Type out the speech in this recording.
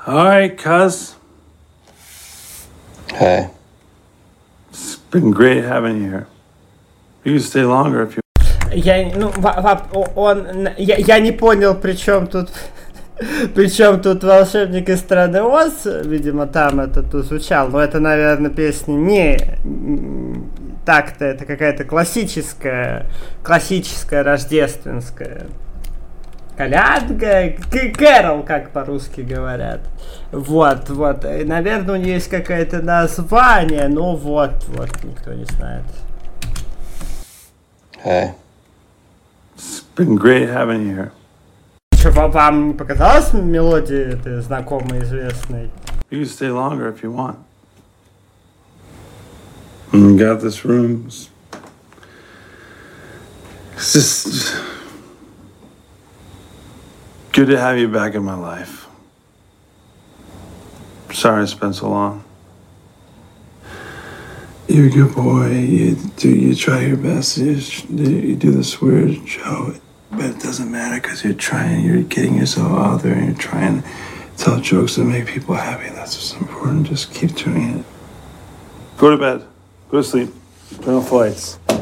All right, cuz. Hey. It's been great having you here. You can stay longer if you... Я не понял, при чем тут волшебник из страны Оз, видимо, там это тут звучал, но это, наверное, песня не так-то, это какая-то классическая рождественская колядка, кэрол, как по-русски говорят. Вот. И, наверное, у нее есть какое-то название, но вот, никто не знает. Hey. It's been great having you here. Что, вам не показалась мелодия этой знакомой, известной? You can stay longer if you want. And got this room. It's just good to have you back in my life. Sorry it's been so long. You're a good boy. You try your best. You do this weird show, but it doesn't matter because you're trying. You're getting yourself out there, and you're trying to tell jokes that make people happy. That's what's important. Just keep doing it. Go to bed. Go to sleep. Turn off lights.